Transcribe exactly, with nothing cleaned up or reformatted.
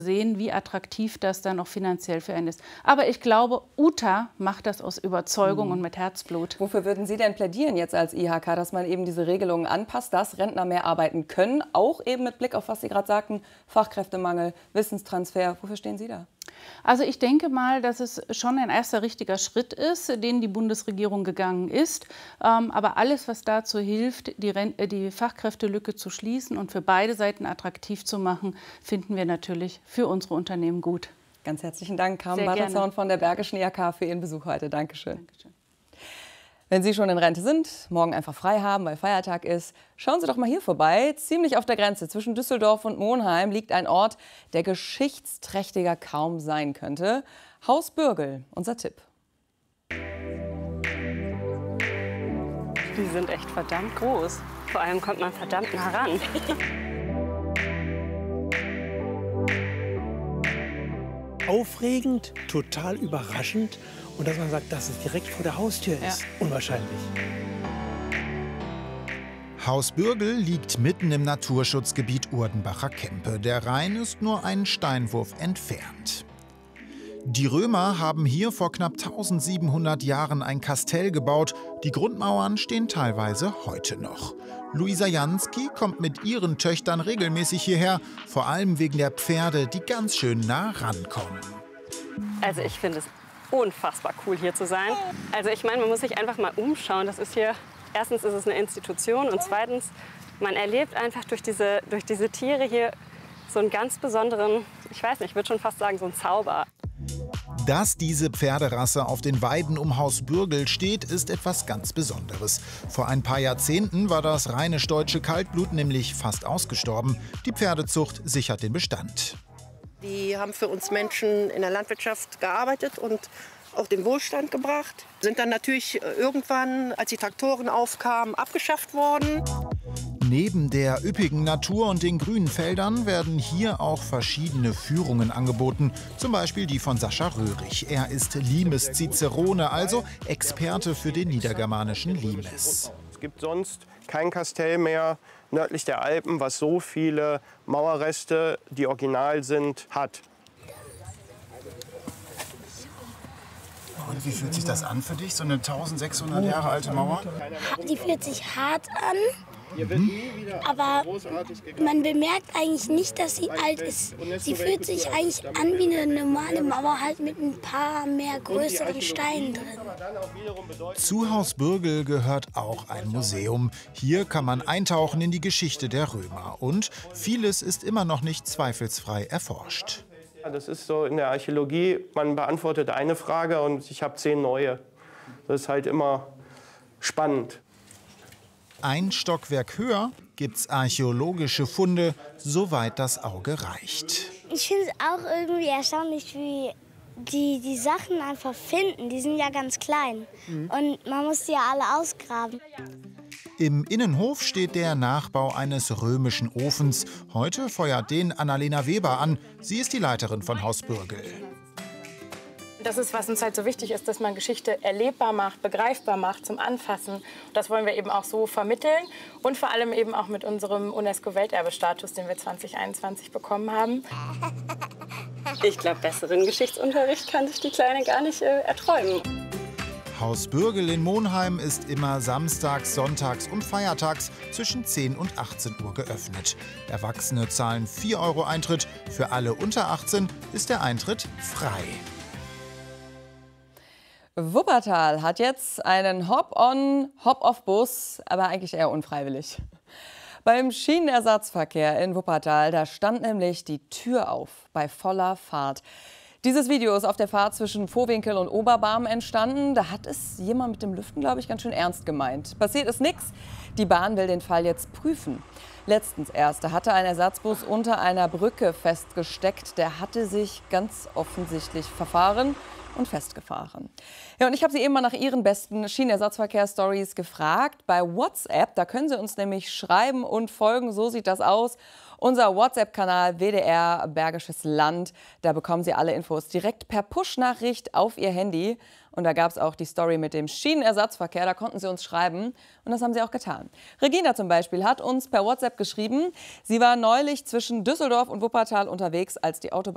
sehen, wie attraktiv das dann auch finanziell für einen ist. Aber ich glaube, Uta macht das aus Überzeugung mhm. und mit Herzblut. Wofür würden Sie denn plädieren jetzt als I H K, dass man eben diese Regelungen anpasst, dass Rentner mehr arbeiten können, auch eben mit Blick auf, was Sie gerade sagten, Fachkräftemangel, Wissenstransfer. Wofür stehen Sie da? Also ich denke mal, dass es schon ein erster richtiger Schritt ist, den die Bundesregierung gegangen ist. Ähm, aber alles, was dazu hilft, die, Rent die Fachkräftelücke zu schließen und für beide Seiten attraktiv zu machen, finden wir natürlich für unsere Unternehmen gut. Ganz herzlichen Dank, Carmen Bartelzaun von der Bergischen I H K für Ihren Besuch heute. Dankeschön. Dankeschön. Wenn Sie schon in Rente sind, morgen einfach frei haben, weil Feiertag ist, schauen Sie doch mal hier vorbei. Ziemlich auf der Grenze zwischen Düsseldorf und Monheim liegt ein Ort, der geschichtsträchtiger kaum sein könnte. Haus Bürgel, unser Tipp. Die sind echt verdammt groß. Vor allem kommt man verdammt nah ran. Aufregend, total überraschend. Und dass man sagt, dass es direkt vor der Haustür ist. Ja. Unwahrscheinlich. Haus Bürgel liegt mitten im Naturschutzgebiet Urdenbacher Kempe. Der Rhein ist nur einen Steinwurf entfernt. Die Römer haben hier vor knapp tausendsiebenhundert Jahren ein Kastell gebaut. Die Grundmauern stehen teilweise heute noch. Luisa Jansky kommt mit ihren Töchtern regelmäßig hierher, vor allem wegen der Pferde, die ganz schön nah rankommen. Also ich finde es unfassbar cool, hier zu sein. Also ich meine, man muss sich einfach mal umschauen. Das ist hier, erstens ist es eine Institution und zweitens, man erlebt einfach durch diese, durch diese Tiere hier so einen ganz besonderen, ich weiß nicht, ich würde schon fast sagen, so einen Zauber. Dass diese Pferderasse auf den Weiden um Haus Bürgel steht, ist etwas ganz Besonderes. Vor ein paar Jahrzehnten war das rheinisch-deutsche Kaltblut nämlich fast ausgestorben. Die Pferdezucht sichert den Bestand. Die haben für uns Menschen in der Landwirtschaft gearbeitet und auch den Wohlstand gebracht. Sind dann natürlich irgendwann, als die Traktoren aufkamen, abgeschafft worden. Neben der üppigen Natur und den grünen Feldern werden hier auch verschiedene Führungen angeboten. Zum Beispiel die von Sascha Röhrig. Er ist Limes Cicerone, also Experte für den niedergermanischen Limes. Es gibt sonst kein Kastell mehr nördlich der Alpen, was so viele Mauerreste, die original sind, hat. Und wie fühlt sich das an für dich, so eine tausendsechshundert Jahre alte Mauer? Die fühlt sich hart an, mhm. aber man bemerkt eigentlich nicht, dass sie alt ist. Sie fühlt sich eigentlich an wie eine normale Mauer, halt mit ein paar mehr größeren Steinen drin. Zu Haus Bürgel gehört auch ein Museum. Hier kann man eintauchen in die Geschichte der Römer. Und vieles ist immer noch nicht zweifelsfrei erforscht. Das ist so in der Archäologie, man beantwortet eine Frage und ich habe zehn neue. Das ist halt immer spannend. Ein Stockwerk höher gibt's archäologische Funde, soweit das Auge reicht. Ich finde es auch irgendwie erstaunlich, wie die die Sachen einfach finden. Die sind ja ganz klein mhm. und man muss die ja alle ausgraben. Im Innenhof steht der Nachbau eines römischen Ofens. Heute feuert den Annalena Weber an. Sie ist die Leiterin von Haus Bürgel. Das ist, was uns halt so wichtig ist, dass man Geschichte erlebbar macht, begreifbar macht, zum Anfassen. Das wollen wir eben auch so vermitteln und vor allem eben auch mit unserem UNESCO-Welterbestatus, den wir zweitausendeinundzwanzig bekommen haben. Ich glaube, besseren Geschichtsunterricht kann sich die Kleine gar nicht äh, erträumen. Haus Bürgel in Monheim ist immer samstags, sonntags und feiertags zwischen zehn und achtzehn Uhr geöffnet. Erwachsene zahlen vier Euro Eintritt, für alle unter achtzehn ist der Eintritt frei. Wuppertal hat jetzt einen Hop-on, Hop-off-Bus, aber eigentlich eher unfreiwillig. Beim Schienenersatzverkehr in Wuppertal, da stand nämlich die Tür auf bei voller Fahrt. Dieses Video ist auf der Fahrt zwischen Vohwinkel und Oberbarm entstanden. Da hat es jemand mit dem Lüften, glaube ich, ganz schön ernst gemeint. Passiert ist nichts. Die Bahn will den Fall jetzt prüfen. Letztens erst, da hatte ein Ersatzbus unter einer Brücke festgesteckt. Der hatte sich ganz offensichtlich verfahren und festgefahren. Ja, und ich habe Sie eben mal nach Ihren besten Schienenersatzverkehr-Stories gefragt. Bei WhatsApp, da können Sie uns nämlich schreiben und folgen. So sieht das aus. Unser WhatsApp-Kanal W D R Bergisches Land, da bekommen Sie alle Infos direkt per Push-Nachricht auf Ihr Handy. Und da gab es auch die Story mit dem Schienenersatzverkehr, da konnten Sie uns schreiben und das haben Sie auch getan. Regina zum Beispiel hat uns per WhatsApp geschrieben, sie war neulich zwischen Düsseldorf und Wuppertal unterwegs, als die Autobahn